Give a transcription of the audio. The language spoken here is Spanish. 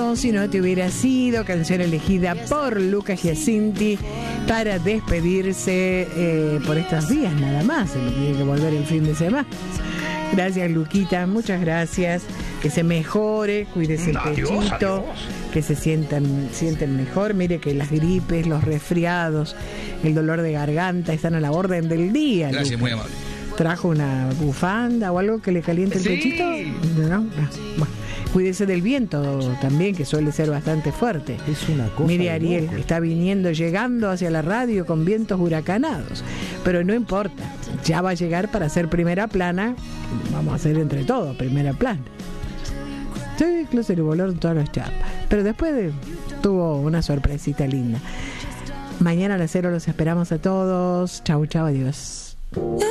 Como si no te hubiera sido, canción elegida por Lucas Giacinti para despedirse por estos días nada más. Se lo tiene que volver el fin de semana. Gracias, Luquita, muchas gracias. Que se mejore, cuídese el pechito, que se sienten mejor. Mire que las gripes, los resfriados, el dolor de garganta están a la orden del día. Gracias, Lucas. muy amable. ¿Trajo una bufanda o algo que le caliente el pechito? ¿No? Bueno, cuídese del viento también, que suele ser bastante fuerte. Es una cosa. Mire, Ariel, está llegando hacia la radio con vientos huracanados. Pero no importa, ya va a llegar para hacer primera plana. Vamos a hacer entre todos primera plana. Sí, se le volaron todas las chapas. Pero después tuvo una sorpresita linda. Mañana a las 0 los esperamos a todos. Chau, chau, adiós.